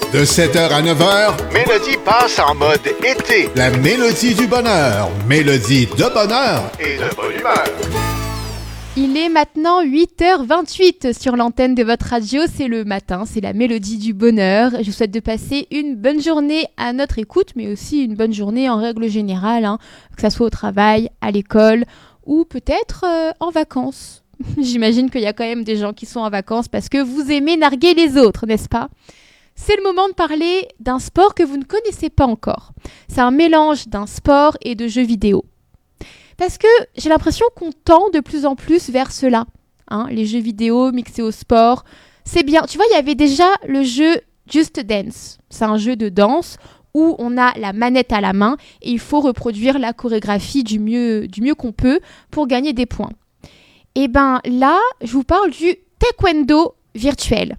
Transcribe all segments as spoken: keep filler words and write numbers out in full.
De sept heures à neuf heures, Mélodie passe en mode été. la mélodie du bonheur. Mélodie de bonheur. Et de bonne humeur. Il est maintenant huit heures vingt-huit sur l'antenne de votre radio, c'est le matin, c'est la mélodie du bonheur. Je vous souhaite de passer une bonne journée à notre écoute, mais aussi une bonne journée en règle générale, hein, que ça soit au travail, à l'école ou peut-être euh, en vacances. J'imagine qu'il y a quand même des gens qui sont en vacances parce que vous aimez narguer les autres, n'est-ce pas ? C'est le moment de parler d'un sport que vous ne connaissez pas encore. C'est un mélange d'un sport et de jeux vidéo. Parce que j'ai l'impression qu'on tend de plus en plus vers cela. Hein, les jeux vidéo mixés au sport, c'est bien. Tu vois, il y avait déjà le jeu Just Dance. C'est un jeu de danse où on a la manette à la main et il faut reproduire la chorégraphie du mieux, du mieux qu'on peut pour gagner des points. Et bien là, je vous parle du taekwondo virtuel.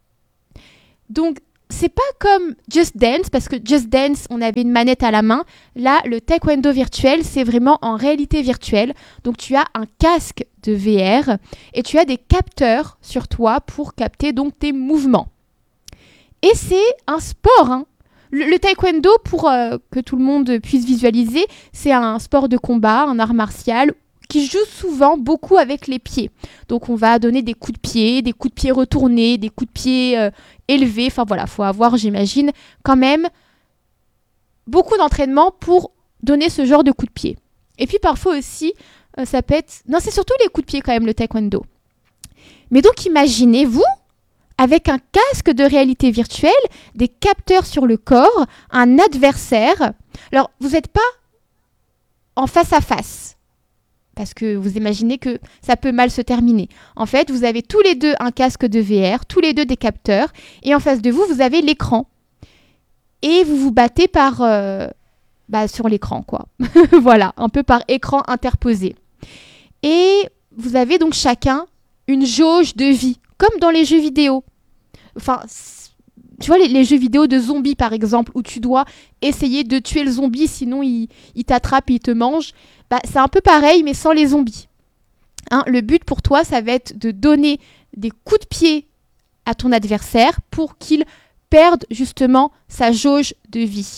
Donc, c'est pas comme Just Dance, parce que Just Dance, on avait une manette à la main. Là, le taekwondo virtuel, c'est vraiment en réalité virtuelle. Donc, tu as un casque de V R et tu as des capteurs sur toi pour capter donc tes mouvements. Et c'est un sport, hein. Le, le taekwondo, pour euh, que tout le monde puisse visualiser, c'est un sport de combat, un art martial qui joue souvent beaucoup avec les pieds. Donc, on va donner des coups de pied, des coups de pied retournés, des coups de pied euh, élevés. Enfin, voilà, il faut avoir, j'imagine, quand même beaucoup d'entraînement pour donner ce genre de coups de pied. Et puis, parfois aussi, euh, ça peut être... Non, c'est surtout les coups de pied, quand même, le taekwondo. Mais donc, imaginez-vous, avec un casque de réalité virtuelle, des capteurs sur le corps, un adversaire. Alors, vous n'êtes pas en face à face. Parce que vous imaginez que ça peut mal se terminer. En fait, vous avez tous les deux un casque de V R, tous les deux des capteurs, et en face de vous, vous avez l'écran. Et vous vous battez par, euh, bah, sur l'écran, quoi. Voilà, un peu par écran interposé. Et vous avez donc chacun une jauge de vie, comme dans les jeux vidéo. Enfin, tu vois, les, les jeux vidéo de zombies, par exemple, où tu dois essayer de tuer le zombie, sinon il, il t'attrape et il te mange. Bah, c'est un peu pareil, mais sans les zombies. Hein, le but pour toi, ça va être de donner des coups de pied à ton adversaire pour qu'il perde justement sa jauge de vie.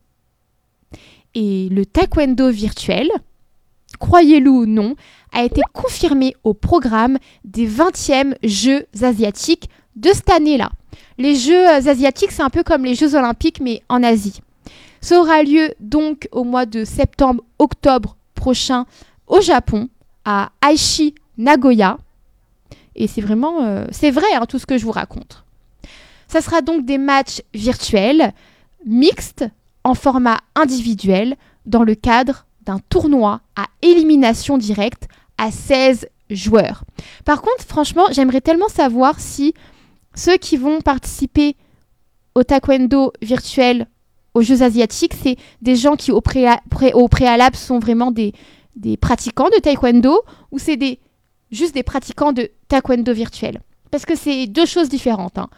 Et le taekwondo virtuel, croyez-le ou non, a été confirmé au programme des vingtièmes Jeux asiatiques de cette année-là. Les Jeux asiatiques, c'est un peu comme les Jeux olympiques, mais en Asie. Ça aura lieu donc au mois de septembre-octobre prochain au Japon, à Aichi, Nagoya. Et c'est vraiment, euh, c'est vrai hein, tout ce que je vous raconte. Ça sera donc des matchs virtuels, mixtes, en format individuel, dans le cadre d'un tournoi à élimination directe à seize joueurs. Par contre, franchement, j'aimerais tellement savoir si ceux qui vont participer au taekwondo virtuel aux Jeux asiatiques, c'est des gens qui, au, préa- pré- au préalable, sont vraiment des, des pratiquants de taekwondo ou c'est des, juste des pratiquants de taekwondo virtuel. Parce que c'est deux choses différentes. Hein.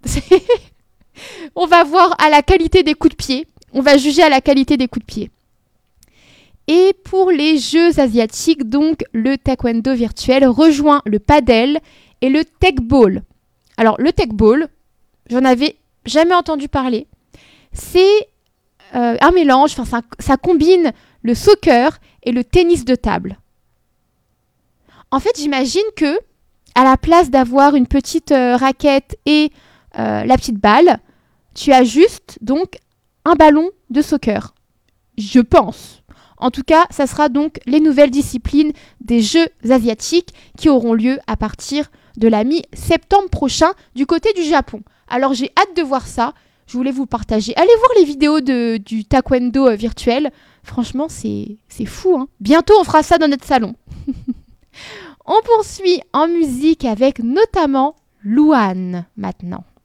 On va voir à la qualité des coups de pied. On va juger à la qualité des coups de pied. Et pour les Jeux asiatiques, donc, le taekwondo virtuel rejoint le padel et le tech-ball. Alors, le tech-ball, j'en avais jamais entendu parler. C'est euh, un mélange, enfin ça, ça combine le soccer et le tennis de table. En fait, j'imagine que à la place d'avoir une petite euh, raquette et euh, la petite balle, tu as juste donc un ballon de soccer. Je pense. En tout cas, ça sera donc les nouvelles disciplines des Jeux asiatiques qui auront lieu à partir de la mi-septembre prochain du côté du Japon. Alors j'ai hâte de voir ça. Je voulais vous partager. Allez voir les vidéos de, du taekwondo euh, virtuel. Franchement, c'est, c'est fou. Hein. Bientôt, on fera ça dans notre salon. On poursuit en musique avec notamment Louane maintenant.